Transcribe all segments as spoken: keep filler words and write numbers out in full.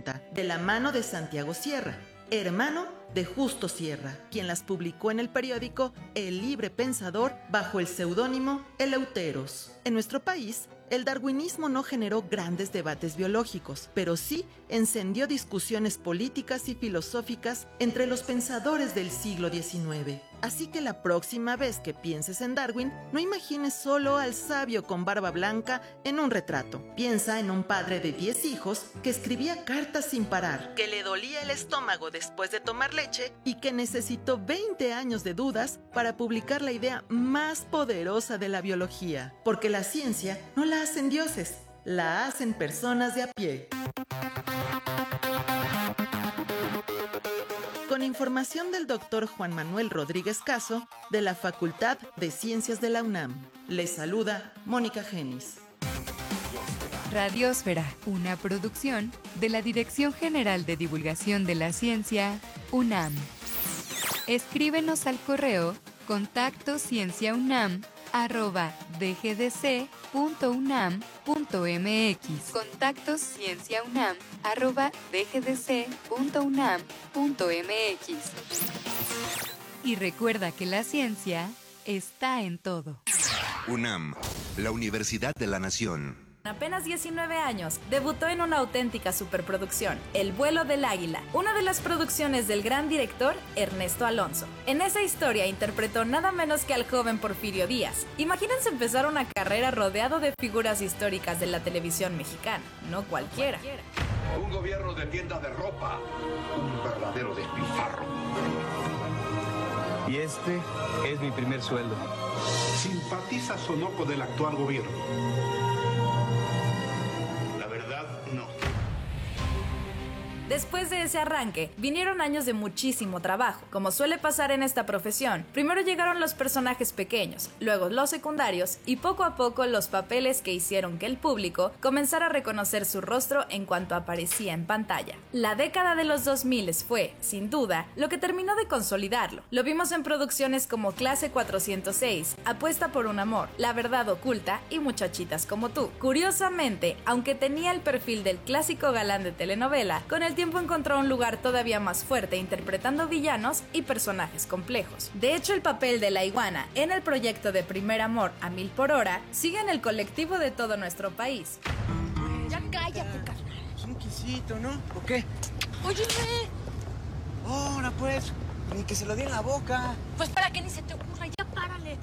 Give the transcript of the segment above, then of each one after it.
cincuenta, de la mano de Santiago Sierra, hermano de Justo Sierra, quien las publicó en el periódico El Libre Pensador bajo el seudónimo Eleuteros. En nuestro país, el darwinismo no generó grandes debates biológicos, pero sí encendió discusiones políticas y filosóficas entre los pensadores del siglo diecinueve. Así que la próxima vez que pienses en Darwin, no imagines solo al sabio con barba blanca en un retrato. Piensa en un padre de diez hijos que escribía cartas sin parar, que le dolía el estómago después de tomar leche y que necesitó veinte años de dudas para publicar la idea más poderosa de la biología. Porque la ciencia no la hacen dioses, la hacen personas de a pie. Con información del doctor Juan Manuel Rodríguez Caso, de la Facultad de Ciencias de la UNAM. Les saluda Mónica Genis. Radiosfera, una producción de la Dirección General de Divulgación de la Ciencia, UNAM. Escríbenos al correo contacto cienciaunam arroba dgdc punto unam punto mx. Contacto cienciaunam arroba dgdc punto unam punto mx. Y recuerda que la ciencia está en todo. UNAM, la Universidad de la Nación. Apenas diecinueve años, debutó en una auténtica superproducción, El vuelo del águila, una de las producciones del gran director Ernesto Alonso. En esa historia interpretó nada menos que al joven Porfirio Díaz. Imagínense empezar una carrera rodeado de figuras históricas de la televisión mexicana, no cualquiera. Un gobierno de tiendas de ropa, un verdadero despilfarro. Y este es mi primer sueldo. ¿Simpatizas o no con el actual gobierno? Después de ese arranque, vinieron años de muchísimo trabajo. Como suele pasar en esta profesión, primero llegaron los personajes pequeños, luego los secundarios y poco a poco los papeles que hicieron que el público comenzara a reconocer su rostro en cuanto aparecía en pantalla. La década de los dos mil fue, sin duda, lo que terminó de consolidarlo. Lo vimos en producciones como Clase cuatrocientos seis, Apuesta por un amor, La verdad oculta y Muchachitas como tú. Curiosamente, aunque tenía el perfil del clásico galán de telenovela, con el tiempo encontró un lugar todavía más fuerte interpretando villanos y personajes complejos. De hecho, el papel de la iguana en el proyecto de Primer Amor a Mil por Hora sigue en el colectivo de todo nuestro país. Ya cállate, carnal. Es un quisito, ¿no? ¿O qué? Óyeme. Ahora pues, ni que se lo di en la boca. Pues para que ni se te ocurra, ya párale.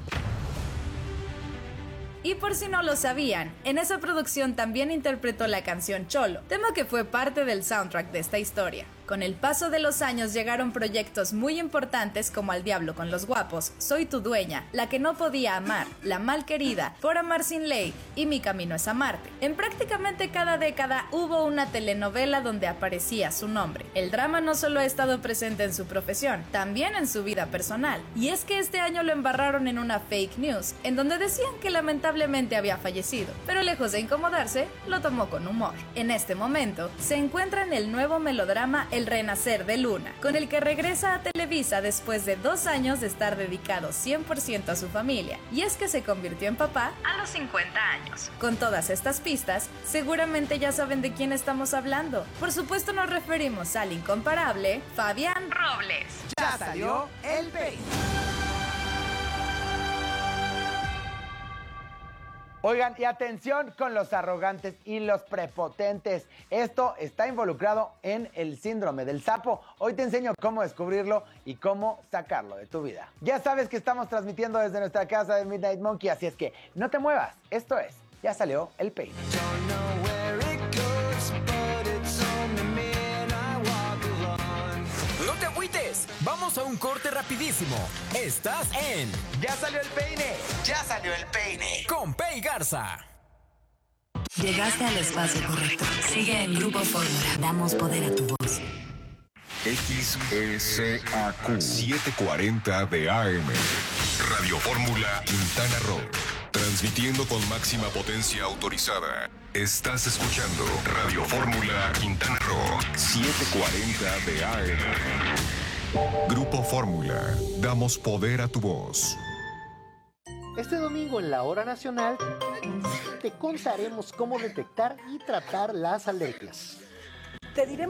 Y por si no lo sabían, en esa producción también interpretó la canción Cholo, tema que fue parte del soundtrack de esta historia. Con el paso de los años llegaron proyectos muy importantes como Al diablo con los guapos, Soy tu dueña, La que no podía amar, La mal querida, Por amar sin ley y Mi camino es amarte. En prácticamente cada década hubo una telenovela donde aparecía su nombre. El drama no solo ha estado presente en su profesión, también en su vida personal. Y es que este año lo embarraron en una fake news, en donde decían que lamentablemente había fallecido, pero lejos de incomodarse, lo tomó con humor. En este momento, se encuentra en el nuevo melodrama El renacer de Luna, con el que regresa a Televisa después de dos años de estar dedicado cien por ciento a su familia, y es que se convirtió en papá a los cincuenta años. Con todas estas pistas, seguramente ya saben de quién estamos hablando. Por supuesto nos referimos al incomparable Fabián Robles. Ya salió el peine. Oigan, y atención con los arrogantes y los prepotentes. Esto está involucrado en el síndrome del sapo. Hoy te enseño cómo descubrirlo y cómo sacarlo de tu vida. Ya sabes que estamos transmitiendo desde nuestra casa de Midnight Monkey, así es que no te muevas. Esto es, ya salió el peine. ¡No te agüites! Vamos a un corte rapidísimo. Estás en ¡Ya salió el peine! ¡Ya salió el peine! Con Pei Garza. Llegaste al espacio correcto. Sigue en Grupo Fórmula. Damos poder a tu voz. X S A Q setecientos cuarenta de A M. Radio Fórmula Quintana Roo. Transmitiendo con máxima potencia autorizada. Estás escuchando Radio Fórmula Quintana Roo setecientos cuarenta de A M. Grupo Fórmula. Damos poder a tu voz. Este domingo en la Hora Nacional te contaremos cómo detectar y tratar las alergias. Te diremos